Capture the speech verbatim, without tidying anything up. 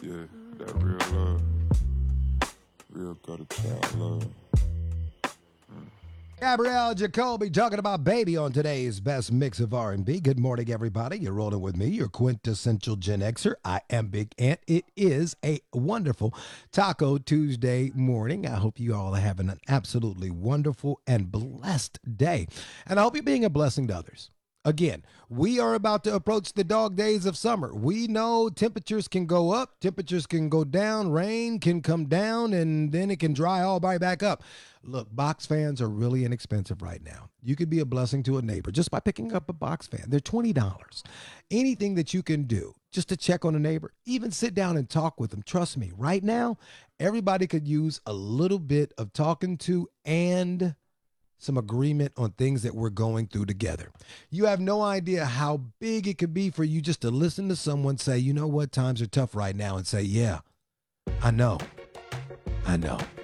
Yeah, that real love. Real gutter child love. Gabrielle Jacoby talking about Baby on today's best mix of R and B. Good morning, everybody. You're rolling with me, your quintessential Gen Xer. I am Big Ant. It is a wonderful Taco Tuesday morning. I hope you all are having an absolutely wonderful and blessed day. And I hope you're being a blessing to others. Again, we are about to approach the dog days of summer. We know temperatures can go up, temperatures can go down, rain can come down, and then it can dry all right back up. Look, box fans are really inexpensive right now. You could be a blessing to a neighbor just by picking up a box fan. They're twenty dollars. Anything that you can do just to check on a neighbor, even sit down and talk with them. Trust me, right now, everybody could use a little bit of talking to and some agreement on things that we're going through together. You have no idea how big it could be for you just to listen to someone say, you know what, times are tough right now, and say, yeah, I know, I know.